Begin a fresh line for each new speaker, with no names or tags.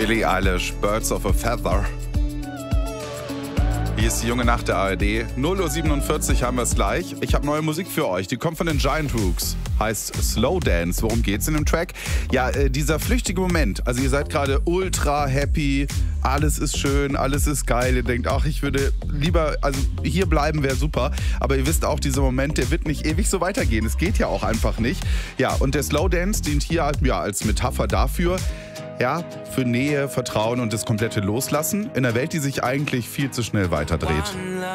Billie Eilish, Birds of a Feather. Hier ist die junge Nacht der ARD. 0:47 Uhr haben wir es gleich. Ich habe neue Musik für euch. Die kommt von den Giant Rooks. Heißt Slow Dance. Worum geht's in dem Track? Ja, dieser flüchtige Moment. Also ihr seid gerade ultra happy. Alles ist schön, alles ist geil. Ihr denkt, ach, ich würde lieber, also hier bleiben wäre super. Aber ihr wisst auch, dieser Moment, der wird nicht ewig so weitergehen. Es geht ja auch einfach nicht. Ja, und der Slow Dance dient hier ja als Metapher dafür, ja, für Nähe, Vertrauen und das komplette Loslassen in einer Welt, die sich eigentlich viel zu schnell weiterdreht.